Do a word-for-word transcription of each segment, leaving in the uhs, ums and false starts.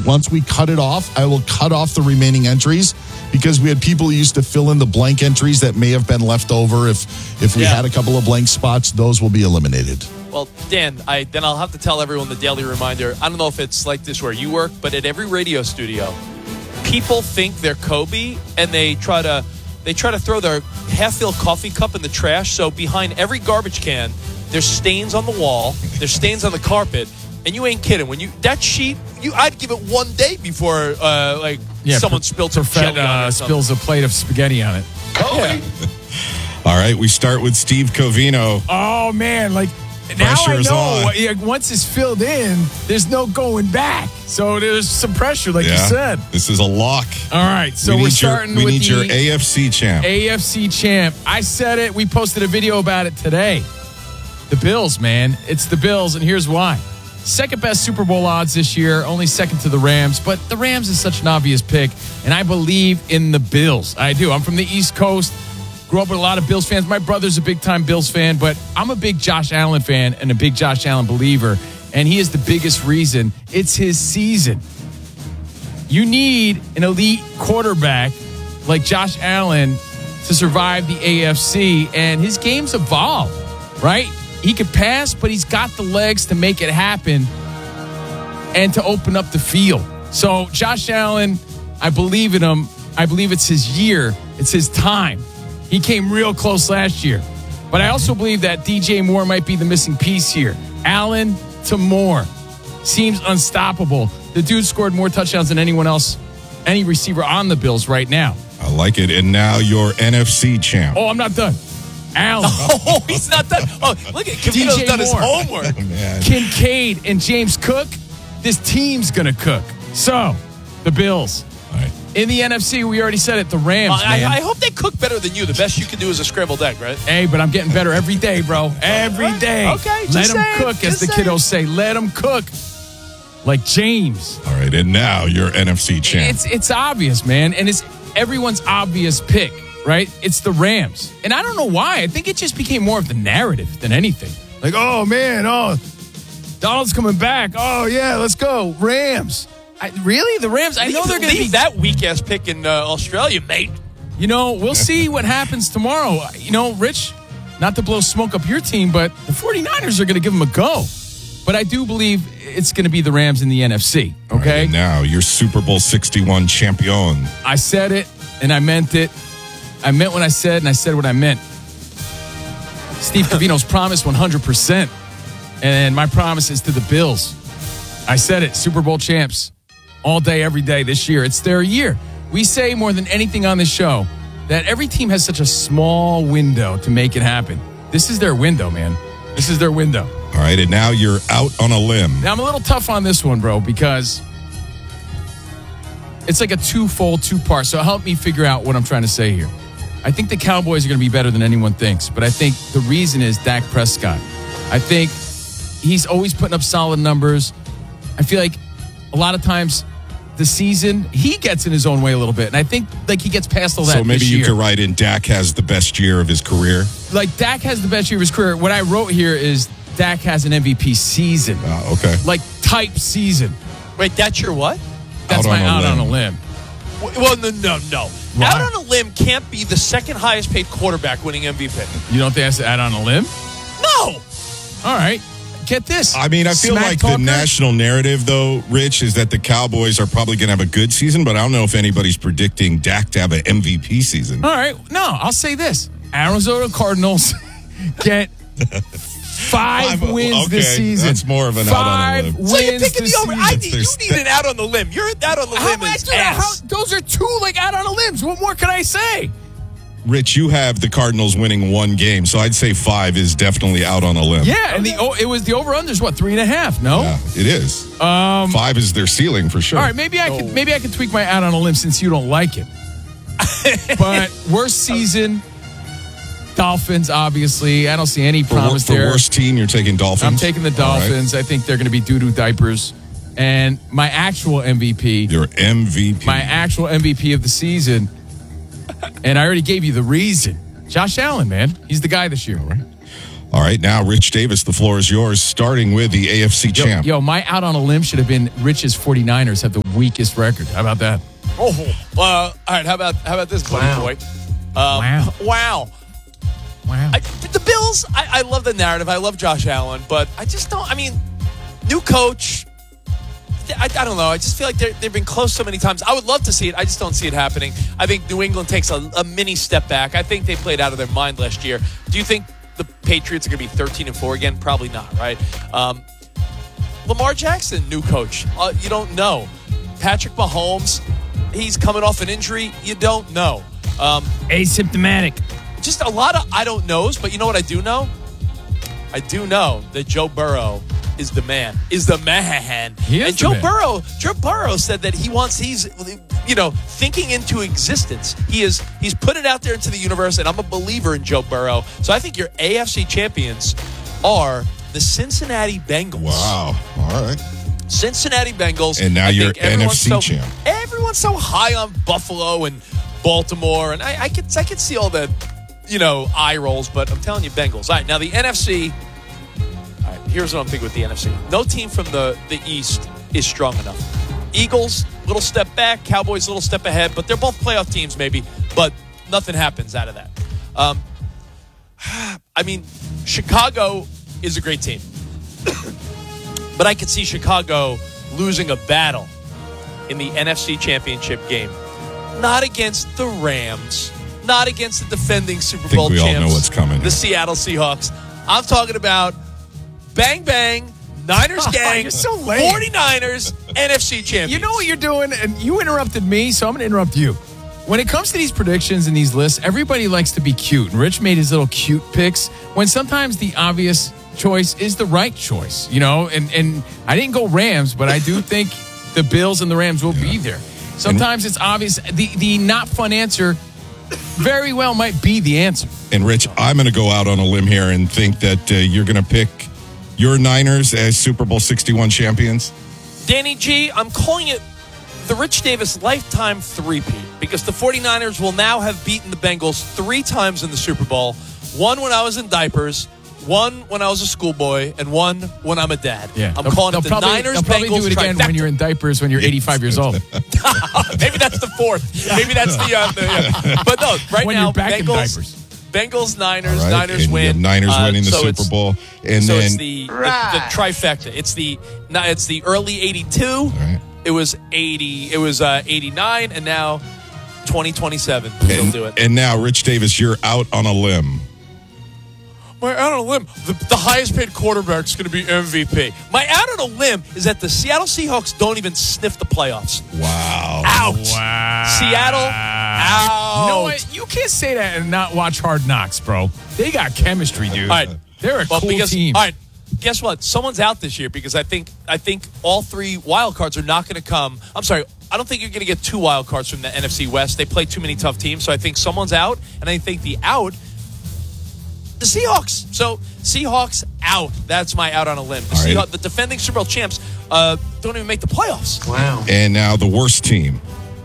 once we cut it off, I will cut off the remaining entries because we had people who used to fill in the blank entries that may have been left over. If if we Yeah. had a couple of blank spots, those will be eliminated. Well, Dan, I then I'll have to tell everyone the daily reminder. I don't know if it's like this where you work, but at every radio studio, people think they're Kobe, and they try to they try to throw their half-filled coffee cup in the trash. So behind every garbage can, there's stains on the wall, there's stains on the carpet, and you ain't kidding. When you that sheet, you I'd give it one day before uh, like Yeah, someone per- spilled some Perfet, jelly on it uh, or something. spills a plate of spaghetti on it. Yeah. All right, we start with Steve Covino. Oh, man. Like, now I Pressure's know. on. Yeah, once it's filled in, there's no going back. So there's some pressure, like you said. This is a lock. All right, so we we're need starting your, we with need the your A F C champ. A F C champ. I said it. We posted a video about it today. The Bills, man. It's the Bills, and here's why. Second best Super Bowl odds this year, only second to the Rams. But the Rams is such an obvious pick, and I believe in the Bills. I do. I'm from the East Coast. Grew up with a lot of Bills fans. My brother's a big-time Bills fan, but I'm a big Josh Allen fan and a big Josh Allen believer, and he is the biggest reason. It's his season. You need an elite quarterback like Josh Allen to survive the A F C, and his game's evolved, right? He could pass, but he's got the legs to make it happen and to open up the field. So Josh Allen, I believe in him. I believe it's his year. It's his time. He came real close last year. But I also believe that D J Moore might be the missing piece here. Allen to Moore. Seems unstoppable. The dude scored more touchdowns than anyone else, any receiver on the Bills right now. I like it. And now your N F C champ. Oh, I'm not done. Allen. Oh, he's not done. Oh, look at Cavino's D J done his Moore. homework. Man. Kincaid and James Cook. This team's going to cook. So, the Bills. All right. In the N F C, we already said it, the Rams, I, man. I hope they cook better than you. The best you can do is a scrambled egg, right? Hey, but I'm getting better every day, bro. Every day. Okay, Let just them saying, cook, as just the saying. kiddos say. Let them cook. Like James. All right. And now your N F C champ. It's it's obvious, man. And it's everyone's obvious pick, right? It's the Rams. And I don't know why. I think it just became more of the narrative than anything. Like, oh, man, oh, Donald's coming back. Oh, yeah, let's go. Rams. I, really? The Rams? I know Leave- they're going to leave be that weak ass pick in uh, Australia, mate. You know, we'll see what happens tomorrow. You know, Rich, not to blow smoke up your team, but the 49ers are going to give them a go. But I do believe it's going to be the Rams in the N F C, All right, okay? and now your Super Bowl sixty-one champion. I said it, and I meant it. I meant what I said, and I said what I meant. Steve Covino's promise, one hundred percent. And my promise is to the Bills. I said it, Super Bowl champs, all day, every day this year. It's their year. We say more than anything on this show that every team has such a small window to make it happen. This is their window, man. This is their window. All right. And now you're out on a limb. Now, I'm a little tough on this one, bro, because it's like a two-fold, two-part. So help me figure out what I'm trying to say here. I think the Cowboys are going to be better than anyone thinks, but I think the reason is Dak Prescott. I think he's always putting up solid numbers. I feel like a lot of times the season, he gets in his own way a little bit, and I think like he gets past all that So maybe this you year. could write in Dak has the best year of his career. Like, Dak has the best year of his career. What I wrote here is Dak has an M V P season. Oh, okay. Like, type season. Wait, that's your what? That's Out my on a out on a limb. limb. W- Well, no, no, no. Why? Out on a limb can't be the second highest paid quarterback winning M V P. You don't think that's out on a limb? No. All right. Get this. I mean, I feel Smack like talker? the national narrative, though, Rich, is that the Cowboys are probably going to have a good season, but I don't know if anybody's predicting Dak to have an M V P season. All right. No, I'll say this. Arizona Cardinals get five, Five- wins okay, this season. that's more of an out on a five limb. wins So you're picking this the over. I season. need, you There's need an out on the limb. You're out on the How limb much? is dude, how- ass. those are two like out on a limbs. What more can I say? Rich, you have the Cardinals winning one game, so I'd say five is definitely out on a limb. Yeah, and the oh, it was the over unders what three and a half? No. Yeah, it is. Um, five is their ceiling for sure. All right, maybe I could maybe I could tweak my out on a limb since you don't like it. But worst season, Dolphins. Obviously, I don't see any For, promise for there. worst team, you're taking Dolphins? I'm taking the All right. Dolphins. I think they're going to be doo-doo diapers. And my actual M V P, Your M V P. my actual M V P of the season, and I already gave you the reason. Josh Allen, man. He's the guy this year. All right. All right, now, Rich Davis, the floor is yours, starting with the A F C Yo, champ. yo, my out on a limb should have been Rich's 49ers have the weakest record. How about that? Oh, uh, all right. How about how about this, buddy Wow. boy? Um, Wow. Wow. Wow. I, the Bills, I, I love the narrative. I love Josh Allen, but I just don't. I mean, new coach. I, I don't know. I just feel like they've been close so many times. I would love to see it. I just don't see it happening. I think New England takes a, a mini step back. I think they played out of their mind last year. Do you think the Patriots are going to be thirteen and four again? Probably not, right? Um, Lamar Jackson, new coach. Uh, you don't know. Patrick Mahomes, he's coming off an injury. You don't know. Um, Asymptomatic. just a lot of I don't knows, but you know what I do know? I do know that Joe Burrow is the man, is the man. He is and the Joe man. Burrow, Joe Burrow said that he wants, he's, you know, thinking into existence. He is, he's put it out there into the universe, and I'm a believer in Joe Burrow. So I think your A F C champions are the Cincinnati Bengals. Wow. All right. Cincinnati Bengals. And now I you're think everyone's N F C so, champ. Everyone's so high on Buffalo and Baltimore, and I, I could I could see all the, you know, eye rolls, but I'm telling you, Bengals. All right, now the N F C. All right, here's what I'm thinking with the N F C. No team from the, the East is strong enough. Eagles, little step back. Cowboys, little step ahead. But they're both playoff teams, maybe. But nothing happens out of that. Um, I mean, Chicago is a great team. But I could see Chicago losing a battle in the N F C Championship game. Not against the Rams. Not against the defending Super think Bowl we all champs. know what's coming The here. Seattle Seahawks. I'm talking about bang, bang, Niners gang, You're so lame. forty-niners, N F C champions. You know what you're doing, and you interrupted me, so I'm going to interrupt you. When it comes to these predictions and these lists, everybody likes to be cute, and Rich made his little cute picks when sometimes the obvious choice is the right choice, you know? And, and I didn't go Rams, but I do think the Bills and the Rams will be there. Sometimes it's obvious. The, the not fun answer very well might be the answer. And Rich, I'm going to go out on a limb here and think that uh, you're going to pick your Niners as Super Bowl sixty-one champions. Danny G, I'm calling it the Rich Davis lifetime three-peat because the forty-niners will now have beaten the Bengals three times in the Super Bowl. One when I was in diapers, one when I was a schoolboy, and one when I'm a dad. Yeah, I'm they'll, calling they'll it the probably, Niners They'll probably Bengals do it again trifecta. when you're in diapers when you're eighty-five years old. Maybe that's the fourth. Maybe that's the. Uh, the yeah. But no, right When now, you're back in Bengals, diapers. Bengals, Niners, All right, Niners and you win. have Niners Uh, winning the so Super it's- Bowl, and so then it's the, the the trifecta. It's the no, it's the early eighty-two. right. It was eighty. It was uh, eighty-nine, and now twenty twenty-seven. We'll and, do it. and now, Rich Davis, you're out on a limb. My out on a limb, the, the highest paid quarterback is going to be M V P. My out on a limb is that the Seattle Seahawks don't even sniff the playoffs. Wow. Out. Wow. Seattle, out. You know what? You can't say that and not watch Hard Knocks, bro. They got chemistry, dude. All right. They're a Well, cool because, team. All right. Guess what? Someone's out this year because I think I think all three wild cards are not going to come. I'm sorry. I don't think you're going to get two wild cards from the N F C West. They play too many tough teams. So I think someone's out, and I think the out, the Seahawks. So Seahawks out. That's my out on a limb. The, All right. Seahawks, the defending Super Bowl champs uh, don't even make the playoffs. Wow. And now the worst team.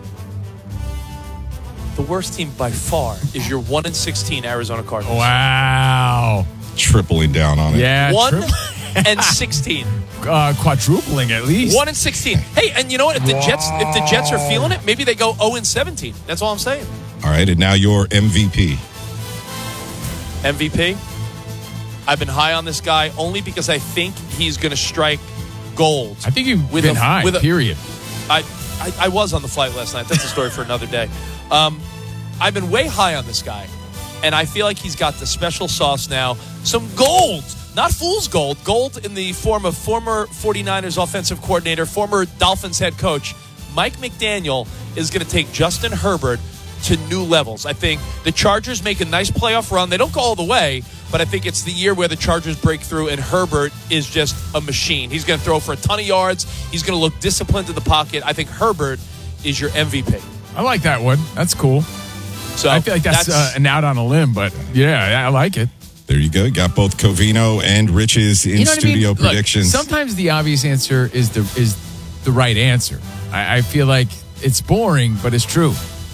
The worst team by far is your one and sixteen Arizona Cardinals. Wow. Tripling down on it. Yeah. One tri- and sixteen. uh, quadrupling at least. One and sixteen. Hey, and you know what? If the Jets, if the Jets are feeling it, maybe they go zero and seventeen. That's all I'm saying. All right, and now your M V P. M V P. I've been high on this guy only because I think he's going to strike gold. I think you've With been a- high, with a- period. I, I I was on the flight last night. That's a story for another day. Um, I've been way high on this guy, and I feel like he's got the special sauce now. Some gold, not fool's gold, gold in the form of former forty-niners offensive coordinator, former Dolphins head coach. Mike McDaniel is going to take Justin Herbert to new levels. I think the Chargers make a nice playoff run. They don't go all the way, but I think it's the year where the Chargers break through and Herbert is just a machine. He's going to throw for a ton of yards. He's going to look disciplined in the pocket. I think Herbert is your M V P. I like that one. That's cool. So I feel like that's, uh, an out on a limb, but yeah, I like it. There you go. You got both Covino and Rich's in You know what I mean? studio Look, predictions. sometimes the obvious answer is the is the right answer. I, I feel like it's boring, but it's true.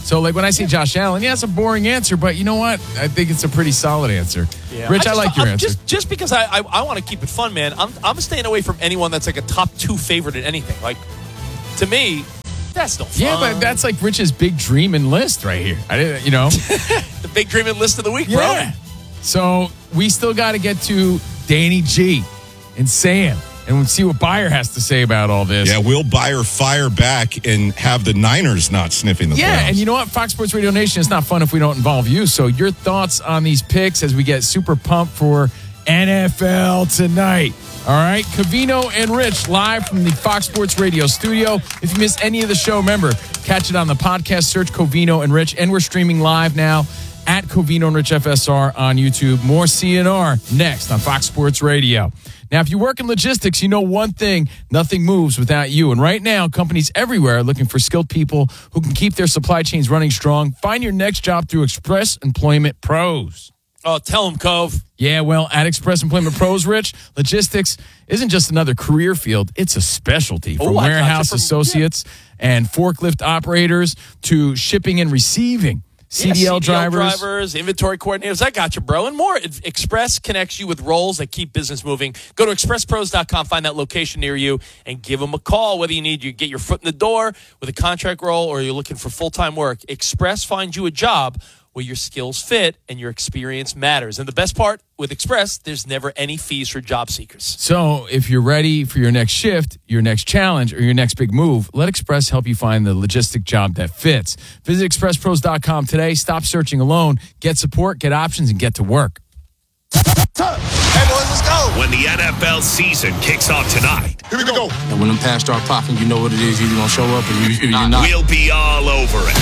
So, like, when I say Josh Allen, yeah, it's a boring answer, but you know what? I think it's a pretty solid answer. Yeah. Rich, I, just, like your I'm answer. Just, just because I, I, I want to keep it fun, man, I'm, I'm staying away from anyone that's like a top two favorite in anything. Like, to me, that's no fun. Yeah, but that's like Rich's big dream and list right here. I didn't, you know. The big dream and list of the week, bro. Yeah. So, we still got to get to Danny G and Sam. And we'll see what Byer has to say about all this. Yeah, will Byer fire back and have the Niners not sniffing the Yeah, playoffs? and you know what? Fox Sports Radio Nation, it's not fun if we don't involve you. So your thoughts on these picks as we get super pumped for N F L tonight. All right, Covino and Rich live from the Fox Sports Radio studio. If you miss any of the show, remember, catch it on the podcast, search Covino and Rich. And we're streaming live now at Covino and Rich F S R on YouTube. More C N R next on Fox Sports Radio. Now, if you work in logistics, you know one thing, nothing moves without you. And right now, companies everywhere are looking for skilled people who can keep their supply chains running strong. Find your next job through Express Employment Pros. Oh, tell him, Cove. Yeah, well, at Express Employment Pros, Rich, logistics isn't just another career field. It's a specialty. From Oh, I gotcha. warehouse From- associates and forklift operators to shipping and receiving. C D L, yeah, C D L drivers. drivers, inventory coordinators. I got you, bro. And more. Express connects you with roles that keep business moving. Go to express pros dot com, find that location near you, and give them a call. Whether you need to get your foot in the door with a contract role or you're looking for full-time work, Express finds you a job where your skills fit and your experience matters. And the best part, with Express, there's never any fees for job seekers. So if you're ready for your next shift, your next challenge, or your next big move, let Express help you find the logistic job that fits. Visit express pros dot com today. Stop searching alone. Get support, get options, and get to work. Hey, boys, let's go. When the N F L season kicks off tonight, Here we go. And when them pads start popping, you know what it is. You're going to show up or you, you're not. we'll be all over it.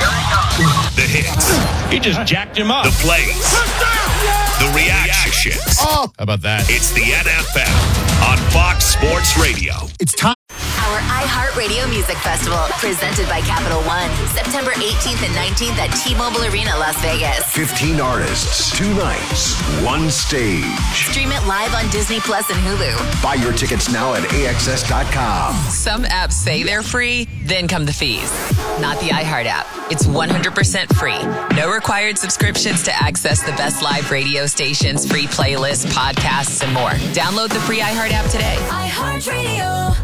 The hits. He just jacked him up. The plays. The reactions. How about that? It's the N F L on Fox Sports Radio. It's time. Our iHeartRadio Music Festival, presented by Capital One, September eighteenth and nineteenth at T-Mobile Arena, Las Vegas. fifteen artists, two nights, one stage. Stream it live on Disney Plus and Hulu. Buy your tickets now at A X S dot com. Some apps say they're free, then come the fees. Not the iHeart app. It's one hundred percent free. No required subscriptions to access the best live radio stations, free playlists, podcasts, and more. Download the free iHeart app today. iHeartRadio.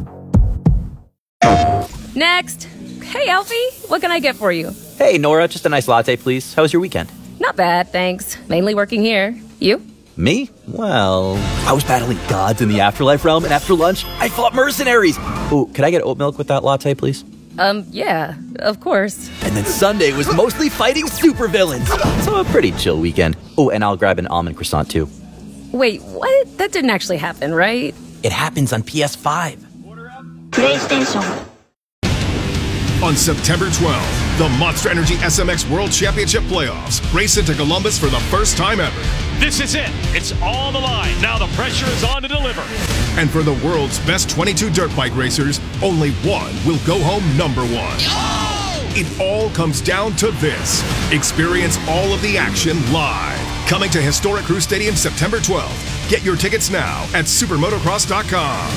Next. Hey, Elfie, what can I get for you? Hey, Nora, just a nice latte, please. How was your weekend? Not bad, thanks. Mainly working here. You? Me? Well, I was battling gods in the afterlife realm, and after lunch, I fought mercenaries. Ooh, could I get oat milk with that latte, please? Um, yeah, of course. And then Sunday was mostly fighting supervillains. So a pretty chill weekend. Oh, and I'll grab an almond croissant, too. Wait, what? That didn't actually happen, right? It happens on P S five. PlayStation. On September twelfth, the Monster Energy S M X World Championship Playoffs race into Columbus for the first time ever. This is it. It's on the line. Now the pressure is on to deliver. And for the world's best twenty-two dirt bike racers, only one will go home number one. It all comes down to this. Experience all of the action live. Coming to Historic Crew Stadium September twelfth. Get your tickets now at supermotocross dot com.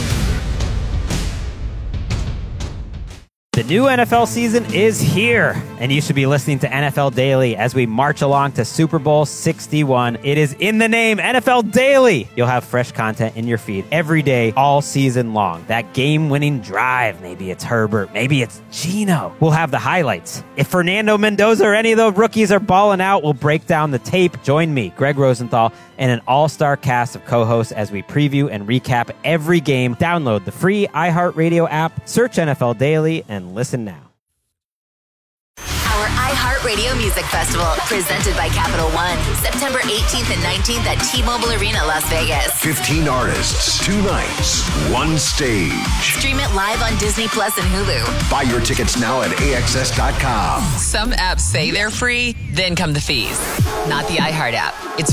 The new N F L season is here, and you should be listening to N F L Daily as we march along to Super Bowl sixty-one. It is in the name, N F L Daily. You'll have fresh content in your feed every day, all season long. That game-winning drive, maybe it's Herbert, maybe it's Geno. We'll have the highlights. If Fernando Mendoza or any of the rookies are balling out, we'll break down the tape. Join me, Greg Rosenthal, and an all-star cast of co-hosts as we preview and recap every game. Download the free iHeartRadio app, search N F L Daily, and listen now. Our iHeartRadio Music Festival, presented by Capital One, September eighteenth and nineteenth at T-Mobile Arena, Las Vegas. fifteen artists, two nights, one stage. Stream it live on Disney Plus and Hulu. Buy your tickets now at A X S dot com. Some apps say they're free, then come the fees. Not the iHeart app. It's